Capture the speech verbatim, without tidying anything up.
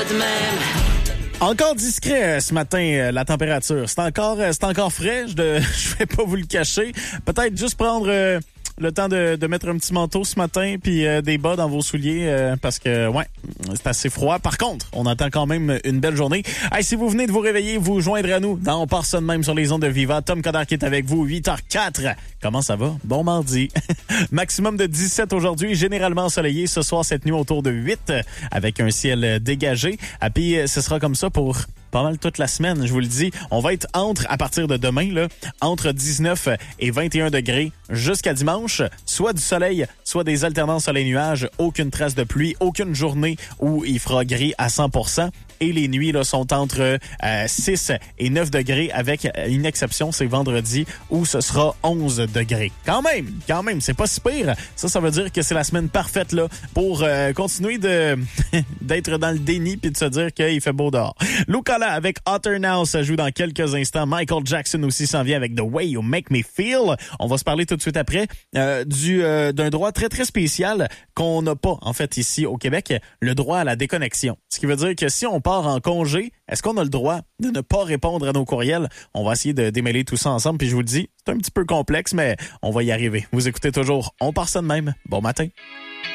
Encore discret euh, ce matin, euh, la température. C'est encore, euh, c'est encore frais, je, de, je vais pas vous le cacher. Peut-être juste prendre euh, le temps de, de mettre un petit manteau ce matin puis euh, des bas dans vos souliers euh, parce que, ouais, c'est assez froid. Par contre, on attend quand même une belle journée. Hey, si vous venez de vous réveiller, vous joindrez à nous dans On part ça de même sur les ondes de Viva. Tom Coderre qui est avec vous, huit heures quatre. Comment ça va? Bon mardi. Maximum de dix-sept aujourd'hui, généralement ensoleillé. Ce soir, cette nuit, autour de huit, avec un ciel dégagé. Et puis, ce sera comme ça pour pas mal toute la semaine, je vous le dis. On va être entre, à partir de demain, là, entre dix-neuf et vingt et un degrés jusqu'à dimanche. Soit du soleil, soit des alternances soleil-nuages. Aucune trace de pluie, aucune journée où il fera gris à cent pour cent. Et les nuits là, sont entre euh, six et neuf degrés avec une exception, c'est vendredi où ce sera onze degrés. Quand même, quand même, c'est pas si pire. Ça, ça veut dire que c'est la semaine parfaite là pour euh, continuer de d'être dans le déni puis de se dire qu'il fait beau dehors. Luca là avec Hotter Now, ça joue dans quelques instants. Michael Jackson aussi s'en vient avec The Way You Make Me Feel. On va se parler tout de suite après euh, du euh, d'un droit très très spécial qu'on n'a pas en fait ici au Québec, le droit à la déconnexion. Ce qui veut dire que si on part en congé, est-ce qu'on a le droit de ne pas répondre à nos courriels? On va essayer de démêler tout ça ensemble, puis je vous le dis, c'est un petit peu complexe, mais on va y arriver. Vous écoutez toujours On part ça de même. Bon matin.